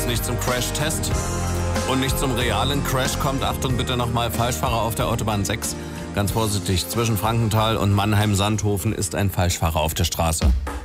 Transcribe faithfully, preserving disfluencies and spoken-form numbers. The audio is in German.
jetzt nicht zum Crash-Test und nicht zum realen Crash kommt, Achtung bitte nochmal, Falschfahrer auf der Autobahn sechs. Ganz vorsichtig, zwischen Frankenthal und Mannheim-Sandhofen ist ein Falschfahrer auf der Straße.